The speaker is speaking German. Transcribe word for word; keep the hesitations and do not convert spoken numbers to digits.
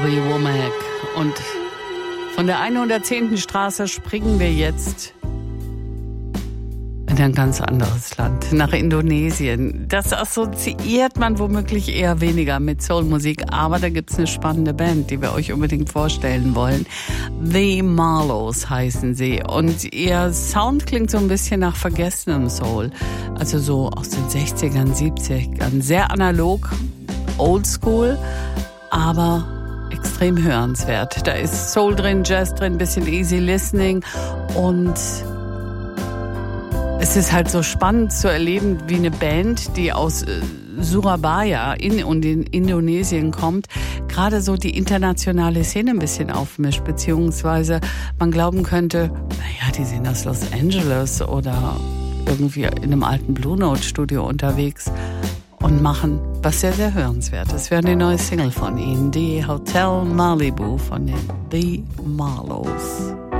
Bobby Womack. Und von der hundertzehnten Straße springen wir jetzt in ein ganz anderes Land, nach Indonesien. Das assoziiert man womöglich eher weniger mit Soulmusik, aber da gibt's eine spannende Band, die wir euch unbedingt vorstellen wollen. The Marlows heißen sie und ihr Sound klingt so ein bisschen nach vergessenem Soul, also so aus den sechzigern, siebzigern, sehr analog, oldschool, aber extrem hörenswert. Da ist Soul drin, Jazz drin, bisschen easy listening und es ist halt so spannend zu erleben, wie eine Band, die aus Surabaya in, in Indonesien kommt, gerade so die internationale Szene ein bisschen aufmischt, beziehungsweise man glauben könnte, naja, die sind aus Los Angeles oder irgendwie in einem alten Blue Note Studio unterwegs und machen was sehr, sehr hörenswertes. Wir hören die neue Single von ihnen, die Hotel Malibu von den The Marlows.